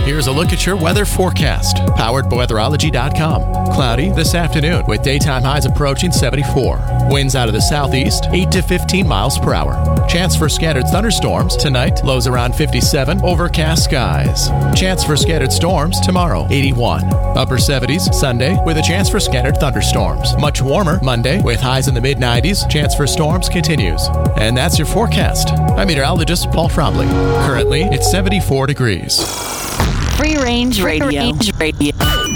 Here's a look at your weather forecast, powered by weatherology.com. Cloudy this afternoon with daytime highs approaching 74. Winds out of the southeast, 8 to 15 miles per hour. Chance for scattered thunderstorms tonight, lows around 57, overcast skies. Chance for scattered storms tomorrow, 81. Upper 70s Sunday with a chance for scattered thunderstorms. Much warmer Monday with highs in the mid-90s. Chance for storms continues. And that's your forecast. I'm meteorologist Paul Fromley. Currently, it's 74 degrees. Free Range Radio.